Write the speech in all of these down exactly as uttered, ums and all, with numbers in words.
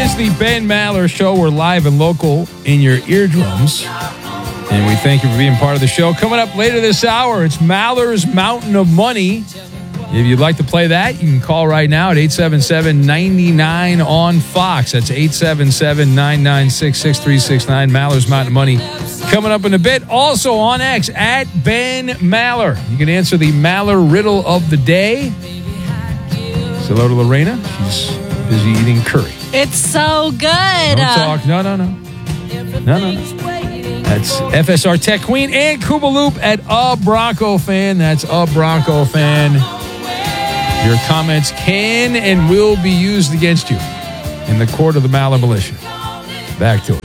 is the Ben Maller Show. We're live and local in your eardrums. And we thank you for being part of the show. Coming up later this hour, it's Maller's Mountain of Money. If you'd like to play that, you can call right now at eight seven seven, nine nine on Fox. That's eight seven seven, nine nine six, six three six nine. Maller's Mountain of Money coming up in a bit. Also on X, at Ben Maller. You can answer the Maller riddle of the day. Say hello to Lorena. She's busy eating curry. It's so good. Don't talk. No, no, no. No, no, no. That's F S R Tech Queen and Kuba Loop at A Bronco Fan. That's A Bronco Fan. Your comments can and will be used against you in the court of the Maller Militia. Back to it.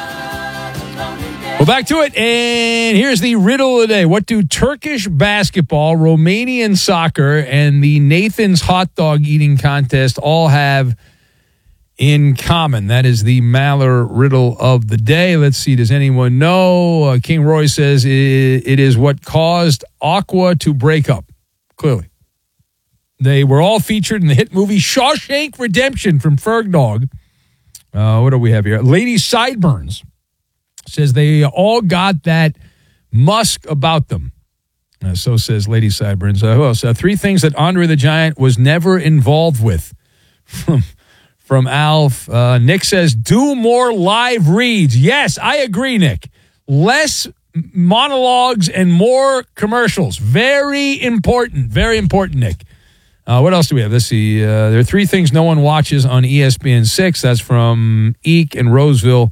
Well, back to it. And here's the riddle of the day. What do Turkish basketball, Romanian soccer, and the Nathan's hot dog eating contest all have in common? That is the Maller riddle of the day. Let's see. Does anyone know? Uh, King Roy says it, it is what caused Aqua to break up. Clearly. They were all featured in the hit movie Shawshank Redemption from Ferg Dog. Uh, what do we have here? Lady Sideburns says they all got that musk about them. Uh, so says Lady Sideburns. Uh, who else? Uh, three things that Andre the Giant was never involved with. From, from Alf. Uh, Nick says, do more live reads. Yes, I agree, Nick. Less monologues and more commercials. Very important. Very important, Nick. Uh, what else do we have? Let's see. Uh, there are three things no one watches on E S P N six. That's from Eek in Roseville,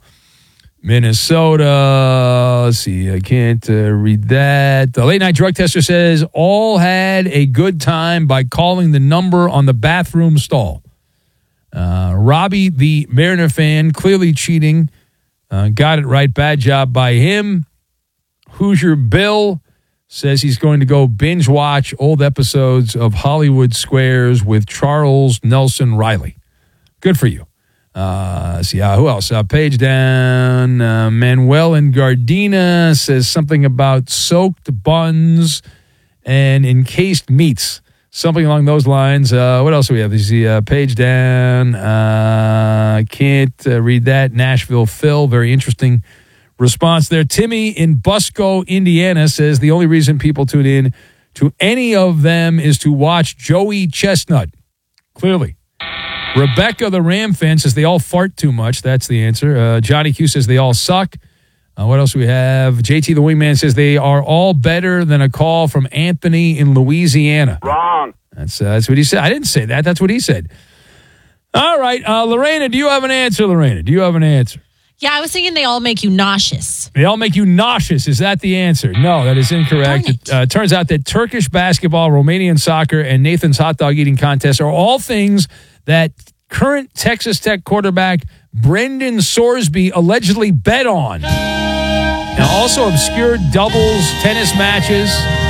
Minnesota. Let's see. I can't uh, read that. The late night drug tester says all had a good time by calling the number on the bathroom stall. Uh, Robbie, the Mariner fan, clearly cheating. Uh, got it right. Bad job by him. Hoosier Bill says he's going to go binge watch old episodes of Hollywood Squares with Charles Nelson Riley. Good for you. Uh, let's see, uh, who else? Uh, page down. Uh, Manuel in Gardena says something about soaked buns and encased meats. Something along those lines. Uh, what else do we have? Is the uh, page down? I uh, can't uh, read that. Nashville Phil, very interesting response there. Timmy in Busco, Indiana says the only reason people tune in to any of them is to watch Joey Chestnut. Clearly. Rebecca, the Ram fan, says they all fart too much. That's the answer. Uh, Johnny Q says they all suck. Uh, what else do we have? J T the Wingman says they are all better than a call from Anthony in Louisiana. Wrong. That's, uh, that's what he said. I didn't say that. That's what he said. All right. Uh, Lorena, do you have an answer, Lorena? Do you have an answer? Yeah, I was thinking they all make you nauseous. They all make you nauseous. Is that the answer? No, that is incorrect. It, uh, turns out that Turkish basketball, Romanian soccer, and Nathan's hot dog eating contest are all things that current Texas Tech quarterback Brendan Sorsby allegedly bet on. Now, also obscure doubles, tennis matches,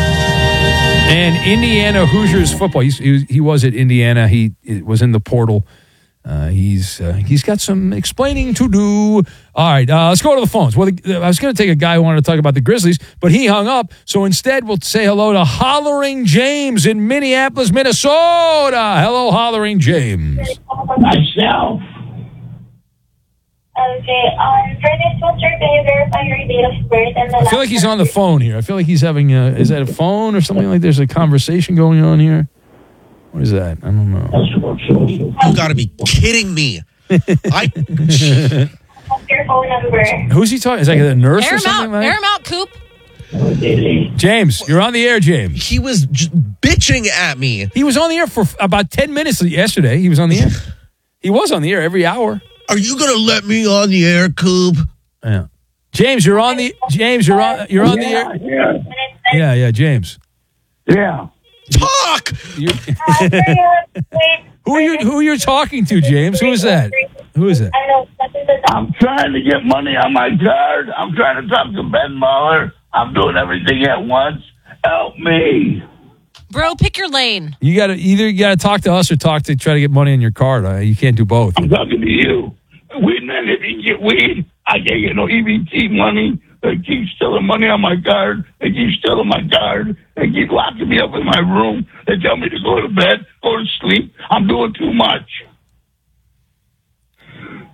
and Indiana Hoosiers football. He's, he, he was at Indiana. He was in the portal. Uh, he's uh, he's got some explaining to do. All right, uh, let's go to the phones. Well, the, I was going to take a guy who wanted to talk about the Grizzlies, but he hung up. So instead, we'll say hello to Hollering James in Minneapolis, Minnesota. Hello, Hollering James. Myself. Okay, um, for this one, sir, can you verify your date of birth and the I feel like he's on the phone here. I feel like he's having a, is that a phone or something like there's a conversation going on here? What is that? I don't know. You got to be kidding me. I. What's your phone number? Who's he talking? Is that a nurse Air or him something? out. Like? Air him out, Coop. James, you're on the air, James. He was j- bitching at me. He was on the air for about ten minutes yesterday. He was on the air. He was on the air every hour. Are you going to let me on the air, Coop? Yeah. James, you're on the James, you're on you're on the Yeah, air. yeah, Yeah, yeah, James. yeah. Talk! You, who are you who are you talking to, James? Who is that? Who is it? I know, that's the I'm trying to get money on my card. I'm trying to talk to Ben Mueller. I'm doing everything at once. Help me. Bro, pick your lane. You got to either you got to talk to us or talk to try to get money on your card. Uh, you can't do both. I'm talking to you. Weed man, if you get weed, I can't get no E B T money. They keep stealing money on my card. They keep stealing my card. They keep locking me up in my room. They tell me to go to bed, go to sleep. I'm doing too much.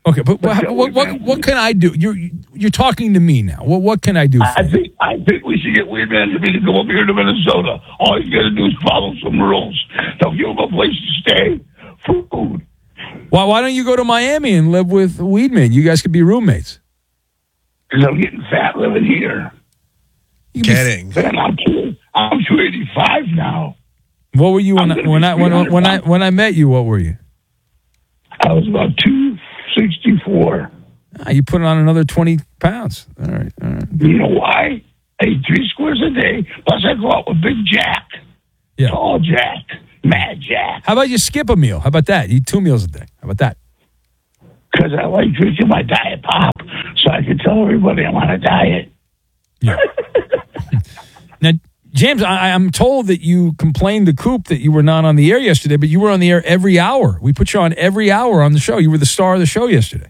Okay, but what, what, what, what can I do? You're you're talking to me now. What what can I do for I you? think I think we should get Weedman to be to go up here to Minnesota. All you got to do is follow some rules. They'll give him a place to stay, food. Why why don't you go to Miami and live with Weedman? You guys could be roommates. Because I'm getting fat living here. You can be- Kidding. Man, I'm two, I'm two eighty-five now. What were you when I'm I, gonna when be I when, when I when I met you? What were you? I was about two sixty-four. Ah, you put on another twenty pounds. All right, all right. You know why? I eat three squares a day. Plus, I go out with Big Jack, Yeah. Tall Jack, Mad Jack. How about you skip a meal? How about that? You eat two meals a day. How about that? Because I like drinking my diet pop, so I can tell everybody I'm on a diet. Yeah. Now, James, I, I'm told that you complained to Coop that you were not on the air yesterday, but you were on the air every hour. We put you on every hour on the show. You were the star of the show yesterday.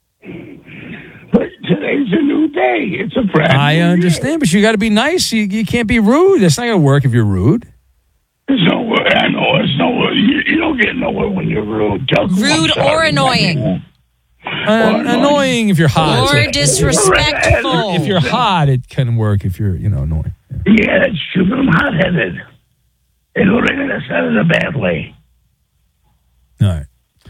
But today's a new day. It's a brand I new understand, but you got to be nice. You, you can't be rude. That's not going to work if you're rude. There's no way. I know it's no. You, you don't get nowhere when you're rude. Tell them I'm Rude sorry. or annoying. Uh, annoying if you're hot. Or disrespectful. If you're hot, it can work if you're, you know, annoying. Yeah, that's true. But I'm hot-headed. And that's not in a bad way. All right.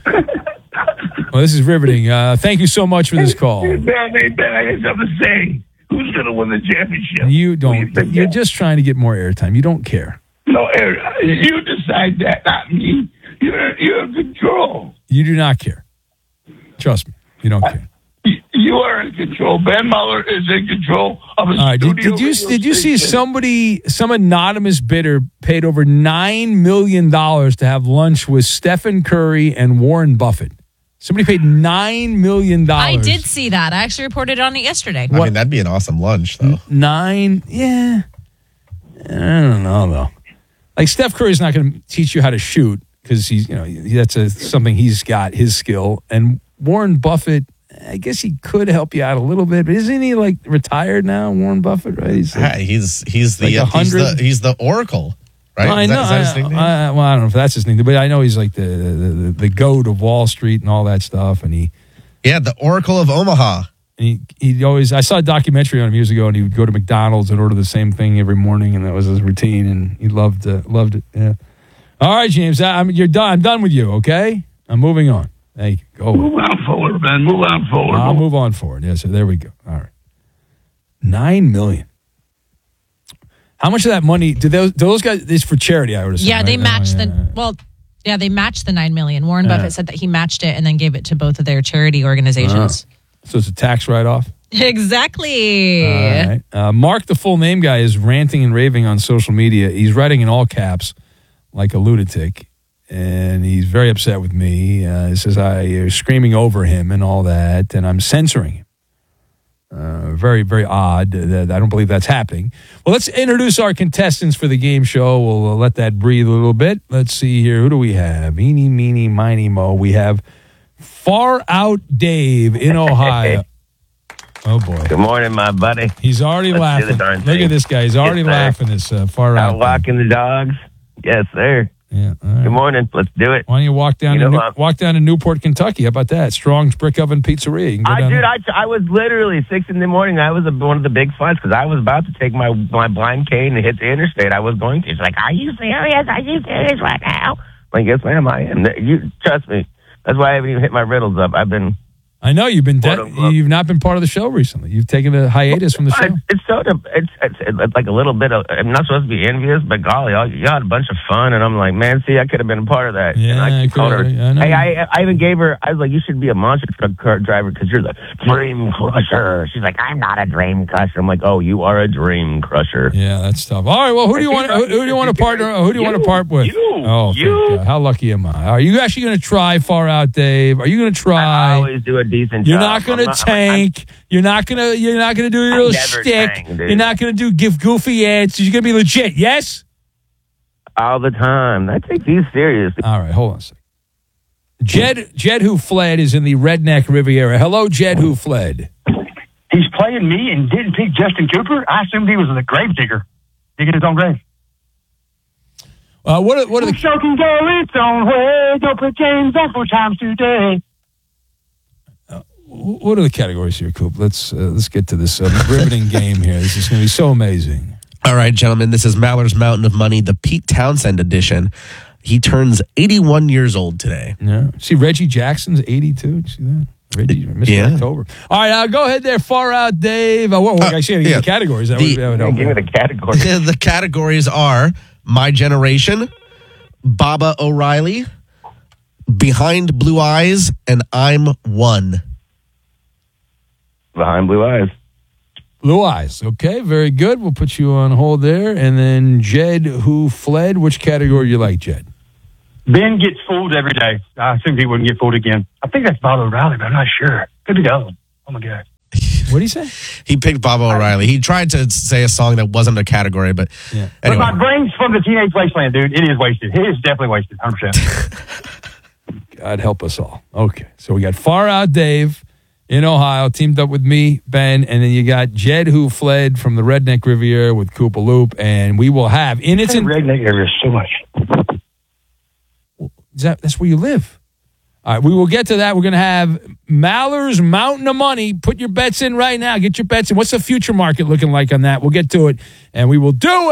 Well, this is riveting. Uh, thank you so much for this call. Hey, Ben, hey, Ben, I got something to say. Who's going to win the championship? You Who don't. you think You're that? just trying to get more airtime. You don't care. No, Eric, you decide that, not me. You're, you're in control. You do not care. Trust me. You don't care. You- You are in control. Ben Mueller is in control of his All right. Did, studio. did you radio did you see station. somebody, some anonymous bidder paid over nine million dollars to have lunch with Stephen Curry and Warren Buffett? Somebody paid nine million dollars. I did see that. I actually reported on it yesterday. I mean, that'd be an awesome lunch, though. Nine, yeah. I don't know though. Like Steph Curry's not going to teach you how to shoot because he's, you know, that's a, something he's got his skill. And Warren Buffett, I guess he could help you out a little bit, but isn't he like retired now, Warren Buffett? Right? He's like, Ah, he's he's the Like a uh, he's the hundred? he's the Oracle, right? Well, I Is that- know. is that his I, nickname? I- well, I don't know if that's his nickname, but I know he's like the the, the, the goat of Wall Street and all that stuff. And he yeah, the Oracle of Omaha. and he he always. I saw a documentary on him years ago, and he would go to McDonald's and order the same thing every morning, and that was his routine. And he loved uh, loved it. Yeah. All right, James. I, I'm you're done. I'm done with you. Okay. I'm moving on. Thank you. Go. Move on forward, Ben. Move on forward. I'll move on forward. Yes, sir. There we go. All right. Nine million. How much of that money did those do those guys? Is for charity, I would assume. Yeah, they right? matched Oh, yeah, the yeah. well. Yeah, they matched the nine million. Warren Yeah. Buffett said that he matched it and then gave it to both of their charity organizations. So it's a tax write-off. Exactly. All right. Uh, Mark, the full name guy, is ranting and raving on social media. He's writing in all caps, like a lunatic, and he's very upset with me. Uh, he says I am screaming over him and all that, and I'm censoring him. Uh, very, very odd. That I don't believe that's happening. Well, let's introduce our contestants for the game show. We'll uh, let that breathe a little bit. Let's see here. Who do we have? Eeny, meeny, miny, mo. We have Far Out Dave in Ohio. Oh, boy. Good morning, my buddy. He's already Let's do laughing. the darn Look thing. at this guy. He's already Yes, sir. laughing. This uh, Far Out. Out walking the dogs. Yes, sir. Yeah. All right. Good morning. Let's do it. Why don't you walk down You to know, New- uh, walk down to Newport, Kentucky? How about that? Strong's Brick Oven Pizzeria. You can go I down dude, there. I, I was literally six in the morning. I was a, one of the big fights because I was about to take my my blind cane and hit the interstate. I was going to. She's like, "Are you serious? Are you serious right now?" I'm like, yes, ma'am, I am. You trust me. That's why I haven't even hit my riddles up. I've been. I know you've been Quote, de- unquote. you've not been part of the show recently. You've taken a hiatus from the show. It's, it's sort of it's, it's it's like a little bit of. I'm not supposed to be envious, but golly, y'all, you had a bunch of fun, and I'm like, man, see, I could have been a part of that. Yeah, and I, I keep calling her. could- I know. Hey, I I even gave her. I was like, you should be a monster truck car driver because you're the dream crusher. She's like, I'm not a dream crusher. I'm like, oh, you are a dream crusher. Yeah, that's tough. All right, well, who do you want? Who, who do you want to partner? Who do you, want to part with? You, oh, thank you. God. How lucky am I? Are you actually going to try Far Out, Dave? Are you going to I try? always do a decent You're job. not going I'm to not- I'm- tank. You're not going to. You're not going to do your I little never stick. tank, dude. You're not going to do give goofy answers. You're going to be legit. Yes. all the time. I take these serious. All right, hold on a second. Jed, Jed who fled is in the Redneck Riviera. Hello, Jed who fled. He's playing me and didn't pick Justin Cooper. I assumed he was a grave digger, digging his own grave. Uh, what are, what are the Show can go its own way. Don't put James on four times today. uh, what are the categories here, Coop? Let's uh, let's get to this uh, riveting game here. This is going to be so amazing. All right, gentlemen, this is Maller's Mountain of Money, the Pete Townsend edition. He turns eighty-one years old today. Yeah. See, Reggie Jackson's eighty-two. Did you see that? Reggie, Mister Yeah. October. All right, uh, go ahead there. Far out, Dave. Uh, what, what, Uh, I see yeah. the categories. That The- would, that would Hey, help give me me. the category. The categories are My Generation, Baba O'Reilly, Behind Blue Eyes, and I'm One. Behind Blue Eyes. Blue Eyes. Okay, very good. We'll put you on hold there. And then Jed, who fled. Which category you like, Jed? Ben gets fooled every day. I assumed he wouldn't get fooled again. I think that's Bob O'Reilly, but I'm not sure. Could be the other one. Oh, my God. What do you say? He picked Baba O'Reilly. He tried to say a song that wasn't a category, but Yeah. anyway. But my brain's from the Teenage Wasteland, dude. It is wasted. It is definitely wasted, one hundred percent. God help us all. Okay, so we got Far Out Dave in Ohio, teamed up with me, Ben, and then you got Jed, who fled from the Redneck Riviera with Koopa Loop, and we will have in its... I In- hate redneck areas so much. Is that, that's where you live. All right, we will get to that. We're going to have Maller's Mountain of Money. Put your bets in right now. Get your bets in. What's the future market looking like on that? We'll get to it, and we will do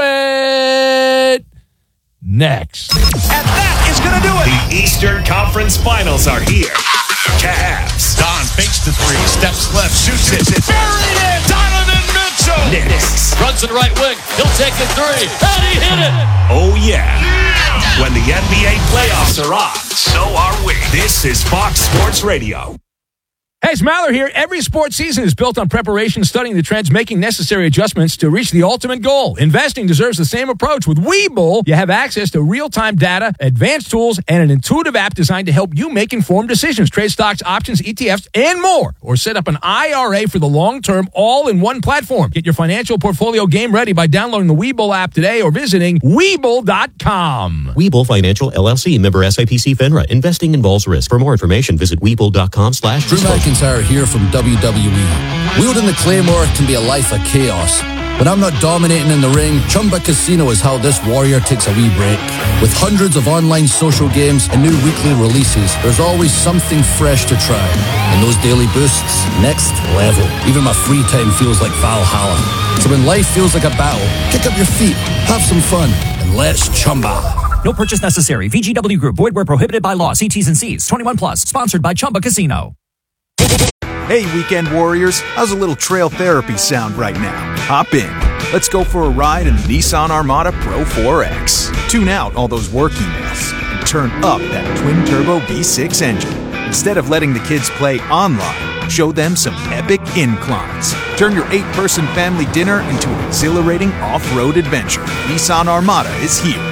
it next. And that is going to do it. The Eastern Conference Finals are here. Cavs. Don fakes the three. Steps left. Shoots it. Buried it. Donovan Mitchell. Knicks. Runs to the right wing. He'll take the three. And he hit it. Oh, yeah. When the N B A playoffs are on, so are we. This is Fox Sports Radio. Hey, it's Maller here. Every sports season is built on preparation, studying the trends, making necessary adjustments to reach the ultimate goal. Investing deserves the same approach. With Webull, you have access to real-time data, advanced tools, and an intuitive app designed to help you make informed decisions. Trade stocks, options, E T Fs, and more. Or set up an I R A for the long term, all in one platform. Get your financial portfolio game ready by downloading the Webull app today or visiting Webull dot com. Webull Financial, L L C, member S I P C FINRA. Investing involves risk. For more information, visit Webull dot com slash Drew McIntyre here from W W E. Wielding the Claymore can be a life of chaos. When I'm not dominating in the ring, Chumba Casino is how this warrior takes a wee break. With hundreds of online social games and new weekly releases, there's always something fresh to try. And those daily boosts, next level. Even my free time feels like Valhalla. So when life feels like a battle, kick up your feet, have some fun, and let's Chumba. No purchase necessary. V G W Group. Void where prohibited by law. See T's and C's. twenty-one plus. Sponsored by Chumba Casino. Hey, weekend warriors. How's a little trail therapy sound right now? Hop in. Let's go for a ride in the Nissan Armada Pro four X. Tune out all those work emails and turn up that twin-turbo V six engine. Instead of letting the kids play online, show them some epic inclines. Turn your eight-person family dinner into an exhilarating off-road adventure. Nissan Armada is here.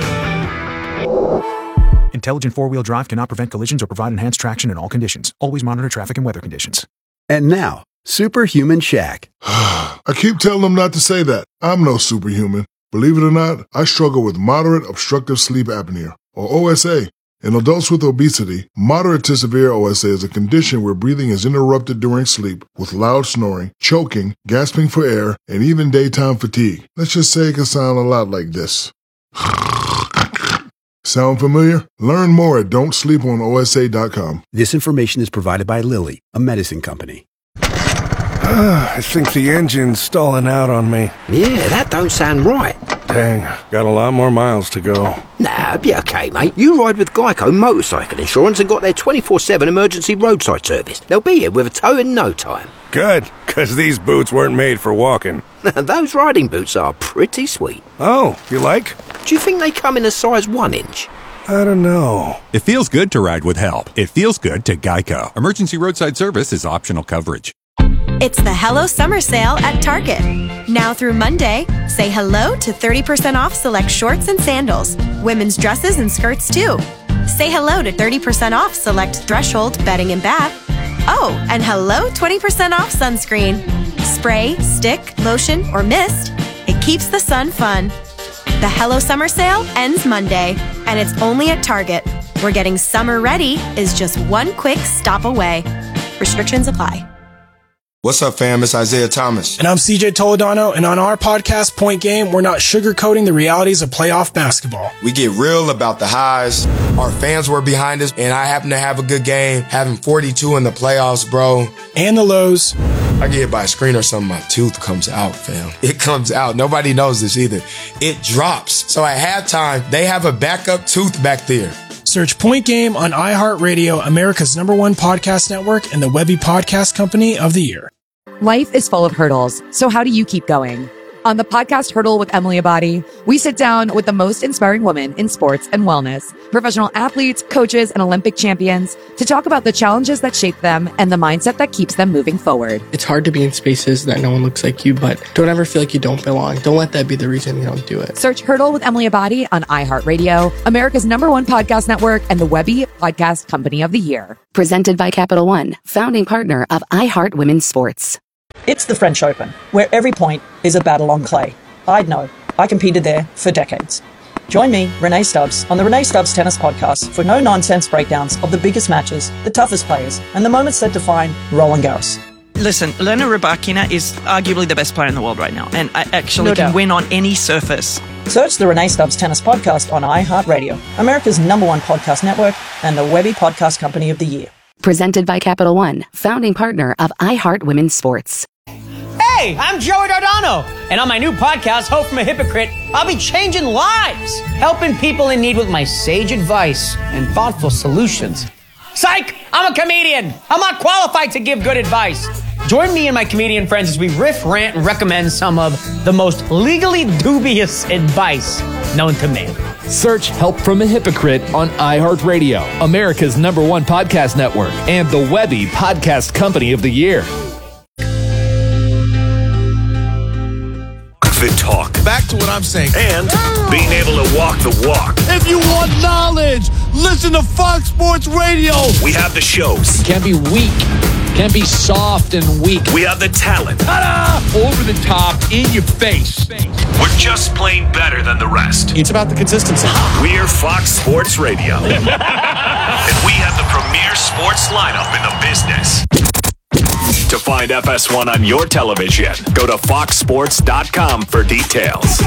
Intelligent four-wheel drive cannot prevent collisions or provide enhanced traction in all conditions. Always monitor traffic and weather conditions. And now, Superhuman Shaq. I keep telling them not to say that. I'm no superhuman. Believe it or not, I struggle with moderate obstructive sleep apnea, or O S A. In adults with obesity, moderate to severe O S A is a condition where breathing is interrupted during sleep with loud snoring, choking, gasping for air, and even daytime fatigue. Let's just say it can sound a lot like this. Sound familiar? Learn more at don't sleep on O S A dot com. This information is provided by Lilly, a medicine company. I think the engine's stalling out on me. Yeah, that don't sound right. Dang, got a lot more miles to go. Nah, be okay, mate. You ride with Geico Motorcycle Insurance and got their twenty-four seven emergency roadside service. They'll be here with a tow in no time. Good, because these boots weren't made for walking. Those riding boots are pretty sweet. Oh, you like? Do you think they come in a size one inch? I don't know. It feels good to ride with help. It feels good to Geico. Emergency roadside service is optional coverage. It's the Hello Summer Sale at Target. Now through Monday, say hello to thirty percent off select shorts and sandals, women's dresses and skirts too. Say hello to thirty percent off select Threshold bedding and bath. Oh, and hello twenty percent off sunscreen. Spray, stick, lotion, or mist, it keeps the sun fun. The Hello Summer Sale ends Monday, and it's only at Target, where getting summer ready is just one quick stop away. Restrictions apply. What's up, fam? It's Isaiah Thomas. And I'm C J Toledano, and on our podcast, Point Game, we're not sugarcoating the realities of playoff basketball. We get real about the highs. Our fans were behind us, and I happen to have a good game, having forty-two in the playoffs, bro. And the lows. I get hit by a screen or something, my tooth comes out, fam. It comes out. Nobody knows this either. It drops. So at halftime, they have a backup tooth back there. Search Point Game on iHeartRadio, America's number one podcast network, and the Webby Podcast Company of the Year. Life is full of hurdles, so how do you keep going? On the podcast Hurdle with Emily Abadi, we sit down with the most inspiring women in sports and wellness, professional athletes, coaches, and Olympic champions to talk about the challenges that shape them and the mindset that keeps them moving forward. It's hard to be in spaces that no one looks like you, but don't ever feel like you don't belong. Don't let that be the reason you don't do it. Search Hurdle with Emily Abadi on iHeartRadio, America's number one podcast network, and the Webby Podcast Company of the Year. Presented by Capital One, founding partner of iHeart Women's Sports. It's the French Open, where every point is a battle on clay. I'd know. I competed there for decades. Join me, Renee Stubbs, on the Renee Stubbs Tennis Podcast for no-nonsense breakdowns of the biggest matches, the toughest players, and the moments that define Roland Garros. Listen, Elena Rybakina is arguably the best player in the world right now, and I actually No can doubt. win on any surface. Search the Renee Stubbs Tennis Podcast on iHeartRadio, America's number one podcast network, and the Webby Podcast Company of the Year. Presented by Capital One, founding partner of iHeart Women's Sports. Hey, I'm Joey Dardano, and on my new podcast, Hope from a Hypocrite, I'll be changing lives, helping people in need with my sage advice and thoughtful solutions. Psych! I'm a comedian. I'm not qualified to give good advice. Join me and my comedian friends as we riff, rant, and recommend some of the most legally dubious advice known to man. Search Help from a Hypocrite on iHeartRadio, America's number one podcast network, and the Webby Podcast Company of the Year. The talk. Back to what I'm saying. And being able to walk the walk. If you want knowledge, listen to Fox Sports Radio. We have the shows. Can't be weak. Can't be soft and weak. We have the talent. Ta-da! Over the top, in your face. We're just plain better than the rest. It's about the consistency. We're Fox Sports Radio. And we have the premier sports lineup in the business. To find F S one on your television, go to fox sports dot com for details.